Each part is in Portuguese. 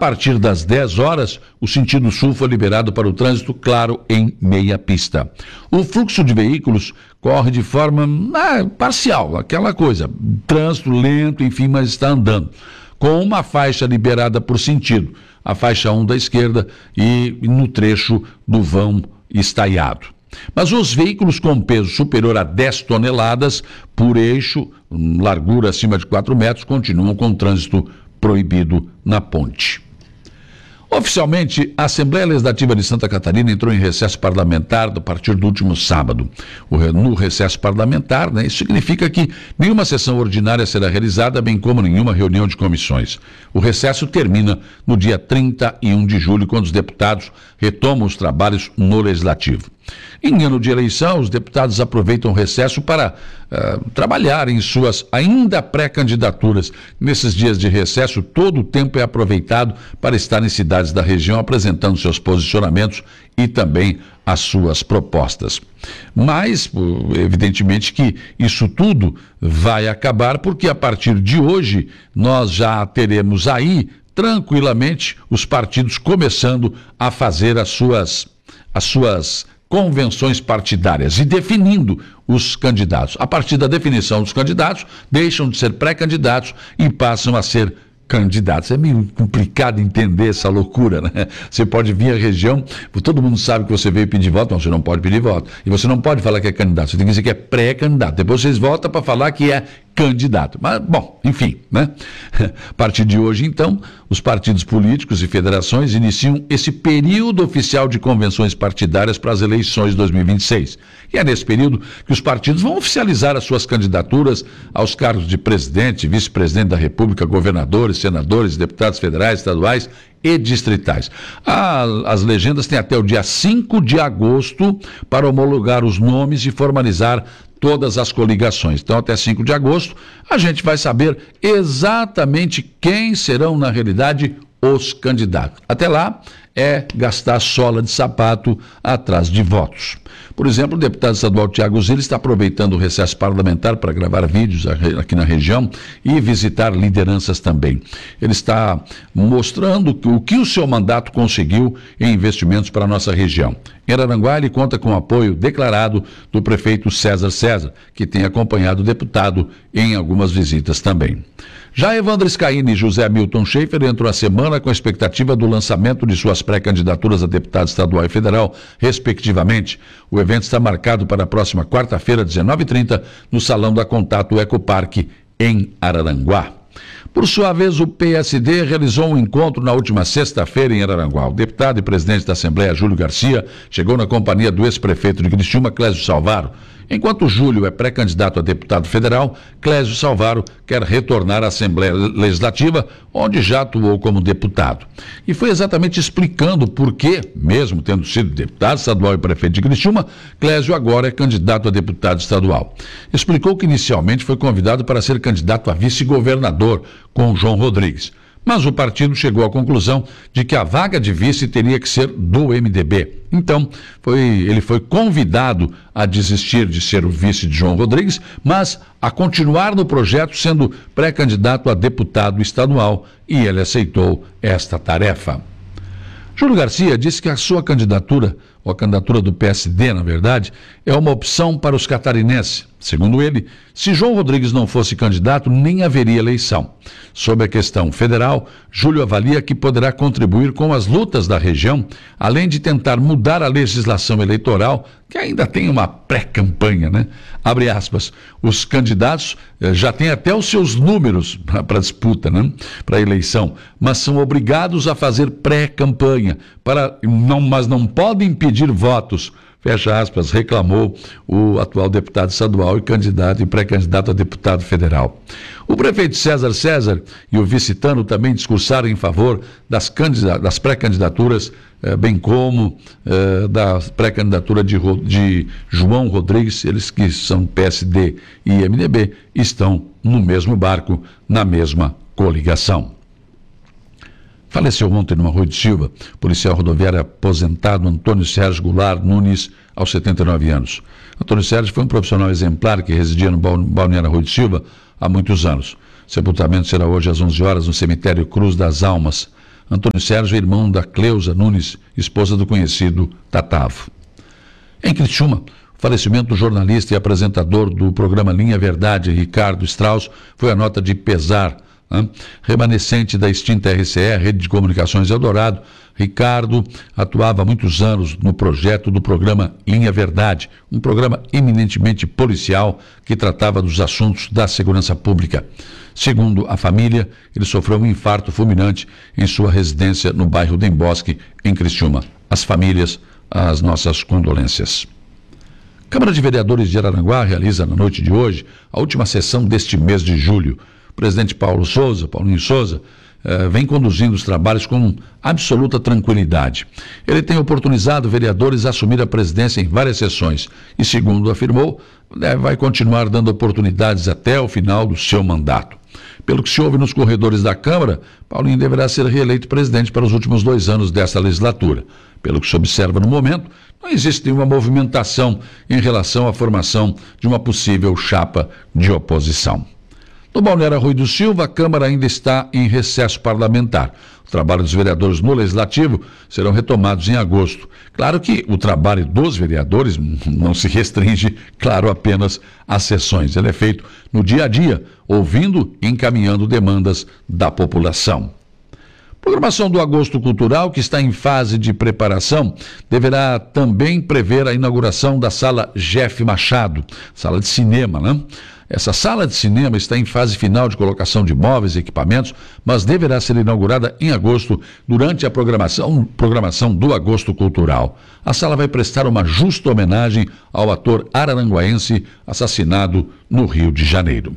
partir das 10 horas, o sentido sul foi liberado para o trânsito, claro, em meia pista. O fluxo de veículos corre de forma parcial, aquela coisa, trânsito lento, enfim, mas está andando, com uma faixa liberada por sentido, a faixa 1 da esquerda e no trecho do vão estaiado. Mas os veículos com peso superior a 10 toneladas por eixo, largura acima de 4 metros, continuam com trânsito proibido na ponte. Oficialmente, a Assembleia Legislativa de Santa Catarina entrou em recesso parlamentar a partir do último sábado. No recesso parlamentar, isso significa que nenhuma sessão ordinária será realizada, bem como nenhuma reunião de comissões. O recesso termina no dia 31 de julho, quando os deputados retomam os trabalhos no Legislativo. Em ano de eleição, os deputados aproveitam o recesso para trabalhar em suas ainda pré-candidaturas. Nesses dias de recesso, todo o tempo é aproveitado para estar em cidades da região apresentando seus posicionamentos e também as suas propostas. Mas, evidentemente que isso tudo vai acabar, porque a partir de hoje nós já teremos aí, tranquilamente, os partidos começando a fazer as suas convenções partidárias e definindo os candidatos. A partir da definição dos candidatos, deixam de ser pré-candidatos e passam a ser candidatos. É meio complicado entender essa loucura, né? Você pode vir à região, todo mundo sabe que você veio pedir voto, mas você não pode pedir voto. E você não pode falar que é candidato, você tem que dizer que é pré-candidato. Depois vocês voltam para falar que é candidato. Mas, bom, enfim, né? A partir de hoje, então, os partidos políticos e federações iniciam esse período oficial de convenções partidárias para as eleições de 2026. E é nesse período que os partidos vão oficializar as suas candidaturas aos cargos de presidente, vice-presidente da República, governadores, senadores, deputados federais, estaduais e distritais. As legendas têm até o dia 5 de agosto para homologar os nomes e formalizar todas as coligações. Então, até 5 de agosto, a gente vai saber exatamente quem serão, na realidade, os candidatos. Até lá, é gastar sola de sapato atrás de votos. Por exemplo, o deputado estadual Tiago Zilli está aproveitando o recesso parlamentar para gravar vídeos aqui na região e visitar lideranças também. Ele está mostrando o que o seu mandato conseguiu em investimentos para a nossa região. Em Araranguá, ele conta com o apoio declarado do prefeito César César, que tem acompanhado o deputado em algumas visitas também. Já Evandro Scaini e José Milton Schaefer entram a semana com a expectativa do lançamento de suas pré-candidaturas a deputado estadual e federal, respectivamente. O evento está marcado para a próxima quarta-feira, 19h30, no Salão da Contato Ecoparque, em Araranguá. Por sua vez, o PSD realizou um encontro na última sexta-feira em Araranguá. O deputado e presidente da Assembleia, Júlio Garcia, chegou na companhia do ex-prefeito de Criciúma, Clésio Salvaro. Enquanto Júlio é pré-candidato a deputado federal, Clésio Salvaro quer retornar à Assembleia Legislativa, onde já atuou como deputado. E foi exatamente explicando por que, mesmo tendo sido deputado estadual e prefeito de Criciúma, Clésio agora é candidato a deputado estadual. Explicou que inicialmente foi convidado para ser candidato a vice-governador com João Rodrigues. Mas o partido chegou à conclusão de que a vaga de vice teria que ser do MDB. Então, ele foi convidado a desistir de ser o vice de João Rodrigues, mas a continuar no projeto sendo pré-candidato a deputado estadual, e ele aceitou esta tarefa. Júlio Garcia disse que a sua candidatura, ou a candidatura do PSD, na verdade, é uma opção para os catarinenses. Segundo ele, se João Rodrigues não fosse candidato, nem haveria eleição. Sobre a questão federal, Júlio avalia que poderá contribuir com as lutas da região, além de tentar mudar a legislação eleitoral, que ainda tem uma pré-campanha, né? Abre aspas, os candidatos já têm até os seus números para disputa, né? Para a eleição, mas são obrigados a fazer pré-campanha, mas não podem pedir votos. Fecha aspas, reclamou o atual deputado estadual e pré-candidato a deputado federal. O prefeito César César e o vice-tano também discursaram em favor das pré-candidaturas, bem como da pré-candidatura de João Rodrigues. Eles que são PSD e MDB estão no mesmo barco, na mesma coligação. Faleceu ontem numa Rua de Silva, policial rodoviário aposentado Antônio Sérgio Goulart Nunes, aos 79 anos. Antônio Sérgio foi um profissional exemplar que residia no balneário Rua de Silva há muitos anos. O sepultamento será hoje às 11 horas no cemitério Cruz das Almas. Antônio Sérgio é irmão da Cleusa Nunes, esposa do conhecido Tatavo. Em Criciúma, o falecimento do jornalista e apresentador do programa Linha Verdade, Ricardo Strauss, foi a nota de pesar, remanescente da extinta RCE, Rede de Comunicações Eldorado. Ricardo atuava há muitos anos no projeto do programa Linha Verdade, um programa eminentemente policial que tratava dos assuntos da segurança pública. Segundo a família, ele sofreu um infarto fulminante em sua residência no bairro Dem Bosque, em Criciúma. As famílias, as nossas condolências. Câmara de Vereadores de Araranguá realiza na noite de hoje a última sessão deste mês de julho. O presidente Paulinho Souza, vem conduzindo os trabalhos com absoluta tranquilidade. Ele tem oportunizado vereadores a assumir a presidência em várias sessões e, segundo afirmou, vai continuar dando oportunidades até o final do seu mandato. Pelo que se ouve nos corredores da Câmara, Paulinho deverá ser reeleito presidente para os últimos 2 anos desta legislatura. Pelo que se observa no momento, não existe nenhuma movimentação em relação à formação de uma possível chapa de oposição. No Balneário Arroio do Silva, a Câmara ainda está em recesso parlamentar. O trabalho dos vereadores no Legislativo serão retomados em agosto. Claro que o trabalho dos vereadores não se restringe, claro, apenas às sessões. Ele é feito no dia a dia, ouvindo e encaminhando demandas da população. Programação do Agosto Cultural, que está em fase de preparação, deverá também prever a inauguração da Sala Jeff Machado, sala de cinema, né? Essa sala de cinema está em fase final de colocação de móveis e equipamentos, mas deverá ser inaugurada em agosto, durante a programação do Agosto Cultural. A sala vai prestar uma justa homenagem ao ator araranguaense assassinado no Rio de Janeiro.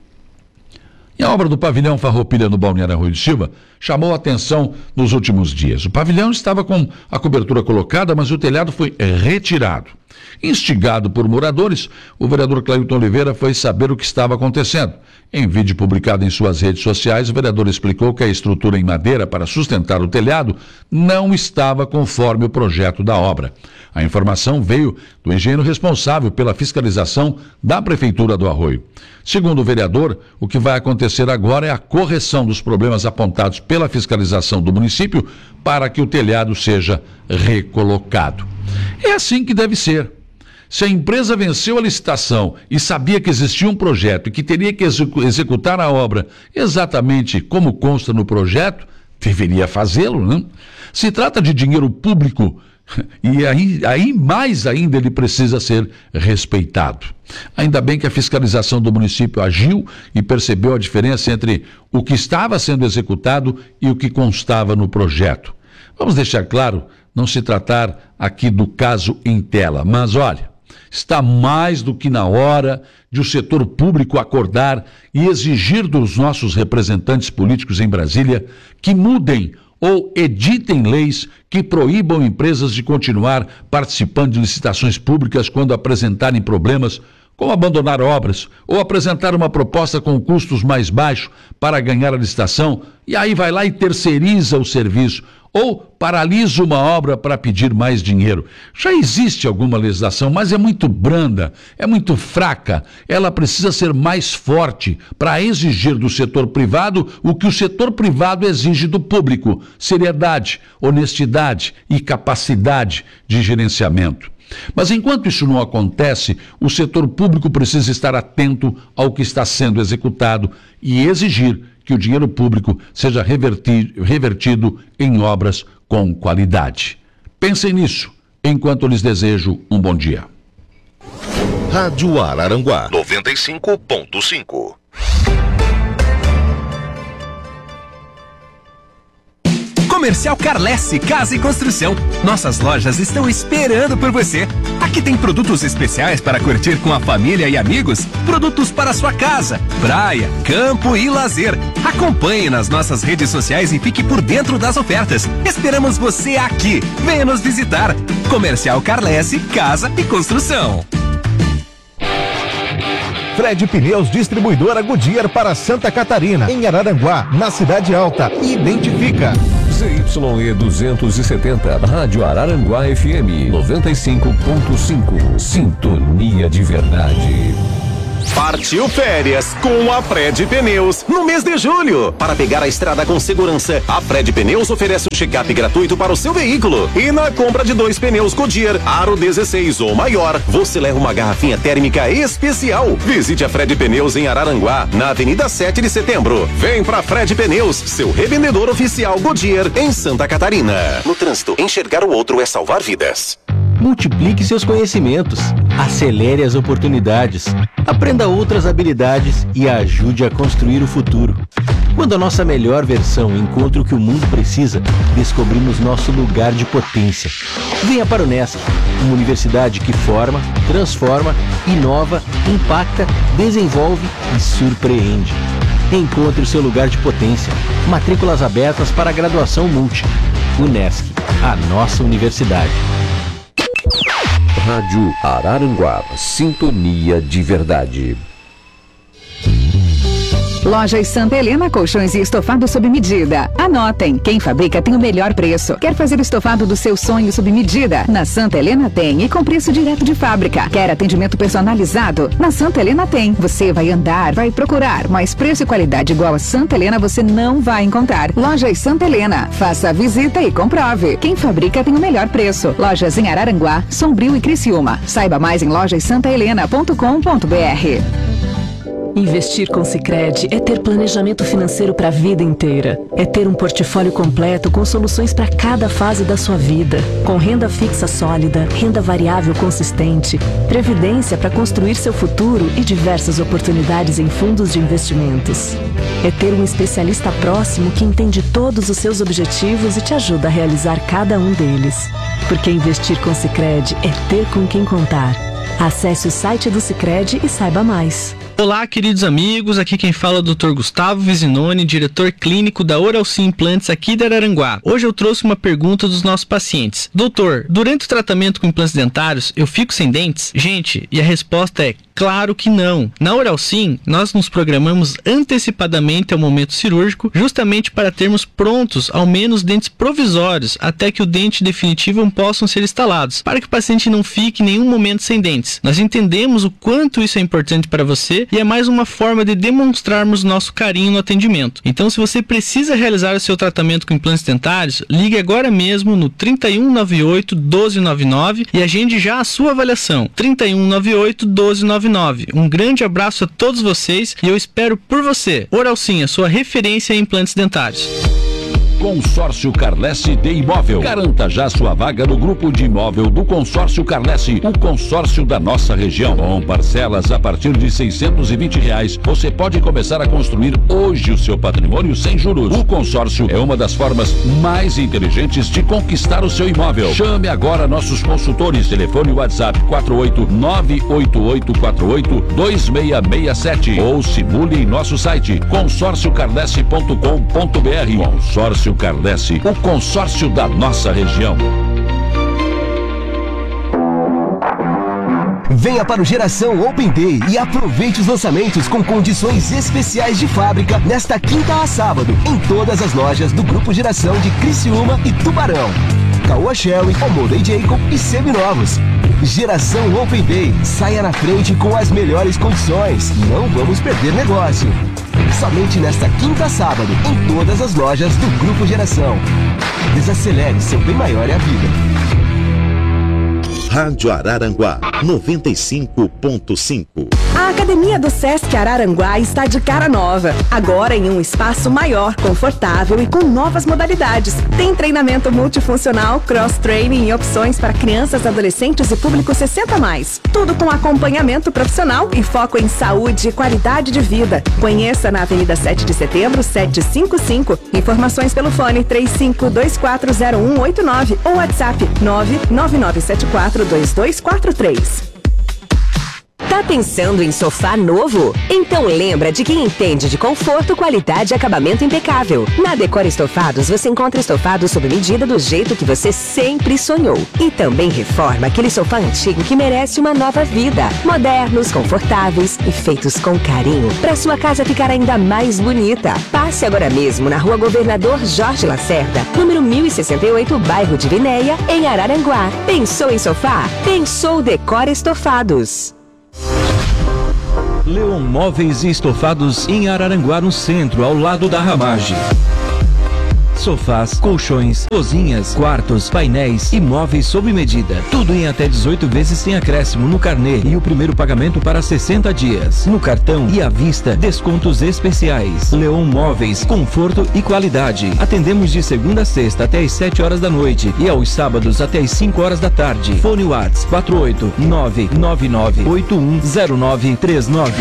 E a obra do pavilhão Farroupilha no Balneário Arroio do Silva chamou a atenção nos últimos dias. O pavilhão estava com a cobertura colocada, mas o telhado foi retirado. Instigado por moradores, o vereador Cleilton Oliveira foi saber o que estava acontecendo. Em vídeo publicado em suas redes sociais, o vereador explicou que a estrutura em madeira para sustentar o telhado não estava conforme o projeto da obra. A informação veio do engenheiro responsável pela fiscalização da Prefeitura do Arroio. Segundo o vereador, o que vai acontecer agora é a correção dos problemas apontados pela fiscalização do município para que o telhado seja recolocado. É assim que deve ser. Se a empresa venceu a licitação e sabia que existia um projeto e que teria que executar a obra exatamente como consta no projeto, deveria fazê-lo, não? Se trata de dinheiro público, e aí mais ainda ele precisa ser respeitado. Ainda bem que a fiscalização do município agiu e percebeu a diferença entre o que estava sendo executado e o que constava no projeto. Vamos deixar claro, não se tratar aqui do caso em tela, mas olha, está mais do que na hora de o setor público acordar e exigir dos nossos representantes políticos em Brasília que mudem ou editem leis que proíbam empresas de continuar participando de licitações públicas quando apresentarem problemas, como abandonar obras ou apresentar uma proposta com custos mais baixos para ganhar a licitação e aí vai lá e terceiriza o serviço ou paralisa uma obra para pedir mais dinheiro. Já existe alguma legislação, mas é muito branda, é muito fraca. Ela precisa ser mais forte para exigir do setor privado o que o setor privado exige do público: seriedade, honestidade e capacidade de gerenciamento. Mas enquanto isso não acontece, o setor público precisa estar atento ao que está sendo executado e exigir que o dinheiro público seja revertido em obras com qualidade. Pensem nisso, enquanto lhes desejo um bom dia. Rádio Araranguá 95.5. Comercial Carlesse Casa e Construção. Nossas lojas estão esperando por você. Aqui tem produtos especiais para curtir com a família e amigos, produtos para sua casa, praia, campo e lazer. Acompanhe nas nossas redes sociais e fique por dentro das ofertas. Esperamos você aqui. Venha nos visitar. Comercial Carlesse Casa e Construção. Fred Pneus, distribuidora Goodyear para Santa Catarina, em Araranguá, na Cidade Alta. Identifica. ZYE 270, Rádio Araranguá FM 95.5. Sintonia de verdade. Partiu férias com a Fred Pneus no mês de julho. Para pegar a estrada com segurança, a Fred Pneus oferece um check-up gratuito para o seu veículo. E na compra de 2 pneus Goodyear Aro 16 ou maior, você leva uma garrafinha térmica especial. Visite a Fred Pneus em Araranguá, na Avenida 7 de Setembro. Vem pra Fred Pneus, seu revendedor oficial Goodyear em Santa Catarina. No trânsito, enxergar o outro é salvar vidas. Multiplique seus conhecimentos, acelere as oportunidades, aprenda outras habilidades e ajude a construir o futuro. Quando a nossa melhor versão encontra o que o mundo precisa, descobrimos nosso lugar de potência. Venha para o Unesc, uma universidade que forma, transforma, inova, impacta, desenvolve e surpreende. Encontre o seu lugar de potência. Matrículas abertas para a graduação multi. Unesc, a nossa universidade. Rádio Araranguá, sintonia de verdade. Lojas Santa Helena, colchões e estofados sob medida. Anotem, quem fabrica tem o melhor preço. Quer fazer o estofado do seu sonho sob medida? Na Santa Helena tem, e com preço direto de fábrica. Quer atendimento personalizado? Na Santa Helena tem. Você vai andar, vai procurar, mas preço e qualidade igual a Santa Helena você não vai encontrar. Lojas Santa Helena, faça a visita e comprove. Quem fabrica tem o melhor preço. Lojas em Araranguá, Sombrio e Criciúma. Saiba mais em lojassantahelena.com.br. Investir com Sicredi é ter planejamento financeiro para a vida inteira. É ter um portfólio completo com soluções para cada fase da sua vida. Com renda fixa sólida, renda variável consistente, previdência para construir seu futuro e diversas oportunidades em fundos de investimentos. É ter um especialista próximo que entende todos os seus objetivos e te ajuda a realizar cada um deles. Porque investir com Sicredi é ter com quem contar. Acesse o site do Sicredi e saiba mais. Olá, queridos amigos, aqui quem fala é o Dr. Gustavo Visinoni, diretor clínico da Oralci Implantes aqui de Araranguá. Hoje eu trouxe uma pergunta dos nossos pacientes. Doutor, durante o tratamento com implantes dentários, eu fico sem dentes? Gente, e a resposta é claro que não. Na Oralci, nós nos programamos antecipadamente ao momento cirúrgico, justamente para termos prontos ao menos dentes provisórios, até que o dente definitivo possam ser instalados, para que o paciente não fique em nenhum momento sem dentes. Nós entendemos o quanto isso é importante para você e é mais uma forma de demonstrarmos nosso carinho no atendimento. Então, se você precisa realizar o seu tratamento com implantes dentários, ligue agora mesmo no 3198-1299 e agende já a sua avaliação. 3198-1299. Um grande abraço a todos vocês e eu espero por você. Oralci, a sua referência em implantes dentários. Consórcio Carlesse de Imóvel. Garanta já sua vaga no grupo de imóvel do Consórcio Carlesse, o consórcio da nossa região. Com parcelas a partir de R$620, você pode começar a construir hoje o seu patrimônio sem juros. O consórcio é uma das formas mais inteligentes de conquistar o seu imóvel. Chame agora nossos consultores. Telefone WhatsApp 48988482667 ou simule em nosso site consórciocarlesse.com.br. Consórcio Carlesse, o consórcio da nossa região. Venha para o Geração Open Day e aproveite os lançamentos com condições especiais de fábrica nesta quinta a sábado, em todas as lojas do Grupo Geração de Criciúma e Tubarão. Caoa Sherry, Omodei Jacob e seminovos. Geração Open Day, saia na frente com as melhores condições. Não vamos perder negócio. Somente nesta quinta a sábado, em todas as lojas do Grupo Geração. Desacelere, seu bem maior é a vida. Rádio Araranguá 95.5. A Academia do Sesc Araranguá está de cara nova. Agora em um espaço maior, confortável e com novas modalidades. Tem treinamento multifuncional, cross-training e opções para crianças, adolescentes e público 60+. Tudo com acompanhamento profissional e foco em saúde e qualidade de vida. Conheça na Avenida 7 de Setembro, 755. Informações pelo fone 35240189 ou WhatsApp 99974 2243. Tá pensando em sofá novo? Então lembra de quem entende de conforto, qualidade e acabamento impecável. Na Decor Estofados você encontra estofados sob medida do jeito que você sempre sonhou. E também reforma aquele sofá antigo que merece uma nova vida. Modernos, confortáveis e feitos com carinho para sua casa ficar ainda mais bonita. Passe agora mesmo na Rua Governador Jorge Lacerda, número 1068, bairro de Vinéia, em Araranguá. Pensou em sofá? Pensou Decor Estofados. Leon Móveis e Estofados em Araranguá, no centro, ao lado da Ramage. Sofás, colchões, cozinhas, quartos, painéis e móveis sob medida. Tudo em até 18 vezes sem acréscimo no carnê e o primeiro pagamento para 60 dias. No cartão e à vista, descontos especiais. Leon Móveis, conforto e qualidade. Atendemos de segunda a sexta até às 7 horas da noite e aos sábados até às 5 horas da tarde. Fone WhatsApp 48999810939.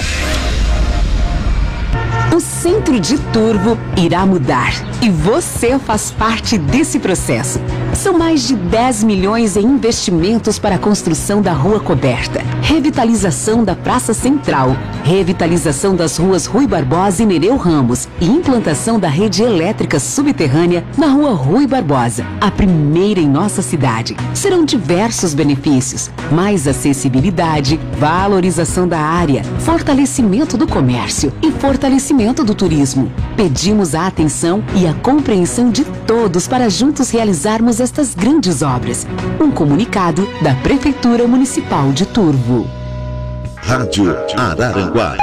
O Centro de Turvo irá mudar e você faz parte desse processo. São mais de 10 milhões em investimentos para a construção da Rua Coberta, revitalização da Praça Central, revitalização das ruas Rui Barbosa e Nereu Ramos e implantação da rede elétrica subterrânea na Rua Rui Barbosa, a primeira em nossa cidade. Serão diversos benefícios: mais acessibilidade, valorização da área, fortalecimento do comércio e fortalecimento do turismo. Pedimos a atenção e a compreensão de todos para juntos realizarmos estas grandes obras. Um comunicado da Prefeitura Municipal de Turvo. Rádio Araranguá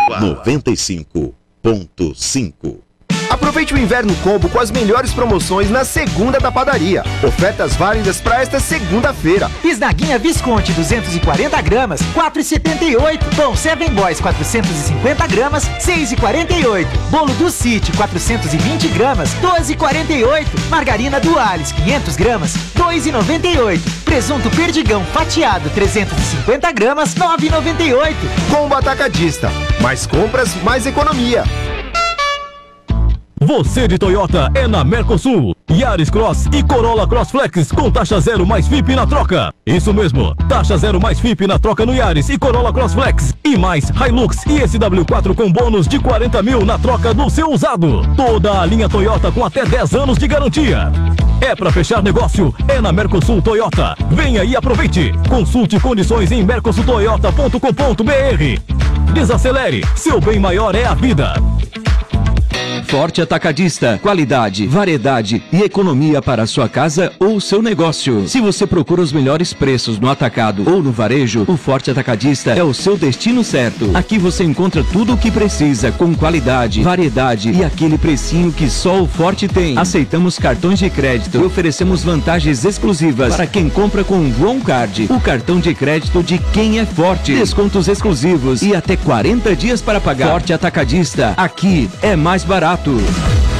95.5. Aproveite o Inverno Combo com as melhores promoções na Segunda da Padaria. Ofertas válidas para esta segunda-feira. Bisnaguinha Visconti 240 gramas, 4,78. Pão Seven Boys 450 gramas, 6,48. Bolo do City 420 gramas, 12,48. Margarina Duales 500 gramas, 2,98. Presunto Perdigão fatiado 350 gramas, 9,98. Combo Atacadista. Mais compras, mais economia. Você de Toyota é na Mercosul. Yaris Cross e Corolla Cross Flex com taxa zero mais FIP na troca. Isso mesmo, taxa zero mais FIP na troca no Yaris e Corolla Cross Flex. E mais Hilux e SW4 com bônus de 40 mil na troca do seu usado. Toda a linha Toyota com até 10 anos de garantia. É pra fechar negócio, é na Mercosul Toyota. Venha e aproveite. Consulte condições em mercosultoyota.com.br. Desacelere, seu bem maior é a vida. Forte Atacadista, qualidade, variedade e economia para a sua casa ou seu negócio. Se você procura os melhores preços no atacado ou no varejo, o Forte Atacadista é o seu destino certo. Aqui você encontra tudo o que precisa, com qualidade, variedade e aquele precinho que só o Forte tem. Aceitamos cartões de crédito e oferecemos vantagens exclusivas para quem compra com o One Card, o cartão de crédito de quem é forte. Descontos exclusivos e até 40 dias para pagar. Forte Atacadista, aqui é mais barato.